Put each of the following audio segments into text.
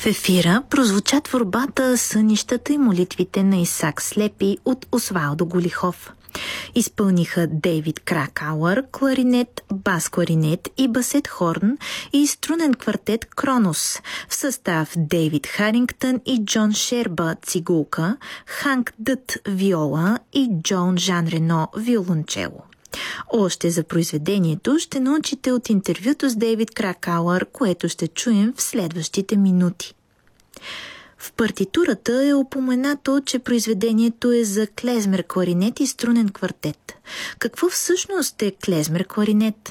ефира прозвуча творбата "Сънищата и молитвите на Исак Слепи" от Освалдо Голихов. Изпълниха Дейвид Кракауър, кларинет, бас-кларинет и басет хорн и струнен квартет Кронос в състав Дейвид Харингтън и Джон Шерба цигулка, Ханк Дът виола и Джон Жан Рено виолончело. Още за произведението ще научите от интервюто с Дейвид Кракауър, което ще чуем в следващите минути. В партитурата е упоменато, че произведението е за клезмер кларинет и струнен квартет. Какво всъщност е клезмер кларинет?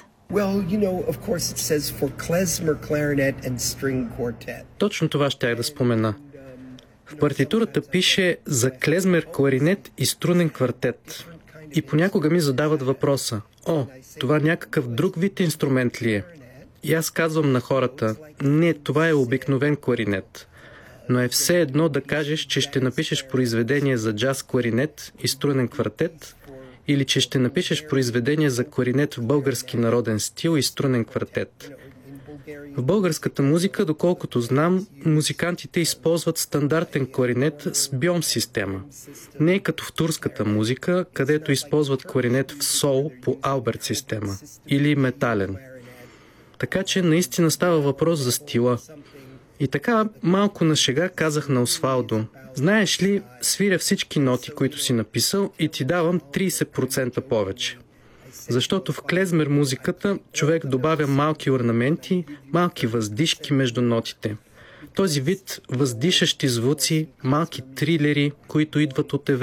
Точно това щях да спомена. В партитурата пише за клезмер кларинет и струнен квартет. И понякога ми задават въпроса: това някакъв друг вид инструмент ли е? И аз казвам на хората: не, това е обикновен кларинет. Но е все едно да кажеш, че ще напишеш произведение за джаз кларинет и струнен квартет, или че ще напишеш произведение за кларинет в български народен стил и струнен квартет. В българската музика, доколкото знам, музикантите използват стандартен кларинет с бьом система. Не е като в турската музика, където използват кларинет в сол по Алберт система или метален. Така че наистина става въпрос за стила. И така малко на шега казах на Освалдо: знаеш ли, свиря всички ноти, които си написал, и ти давам 30% повече. Защото в клезмер музиката човек добавя малки орнаменти, малки въздишки между нотите. Този вид въздишащи звуци, малки трилери, които идват от